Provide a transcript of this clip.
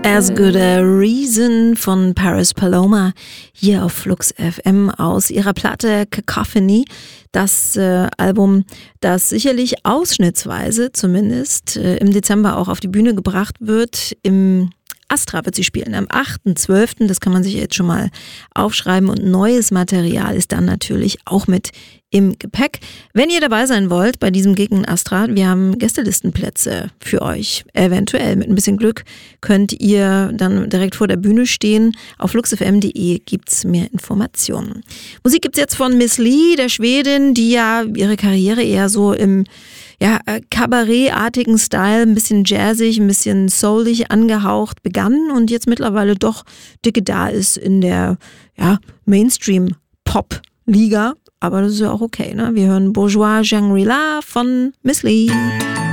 As Good a Reason von Paris Paloma hier auf Flux FM aus ihrer Platte Cacophony. Das Album, das sicherlich ausschnittsweise zumindest im Dezember auch auf die Bühne gebracht wird. Im Astra wird sie spielen am 8.12., das kann man sich jetzt schon mal aufschreiben, und neues Material ist dann natürlich auch mit im Gepäck. Wenn ihr dabei sein wollt bei diesem Gig in Astra, wir haben Gästelistenplätze für euch. Eventuell mit ein bisschen Glück könnt ihr dann direkt vor der Bühne stehen. Auf fluxfm.de gibt's mehr Informationen. Musik gibt's jetzt von Miss Li, der Schwedin, die ja ihre Karriere eher so im Kabarettartigen Style, ein bisschen jazzig, ein bisschen soulig angehaucht begann und jetzt mittlerweile doch dicke da ist in der Mainstream-Pop-Liga. Aber das ist ja auch okay, ne? Wir hören Bourgeois Shangri-La von Miss Li.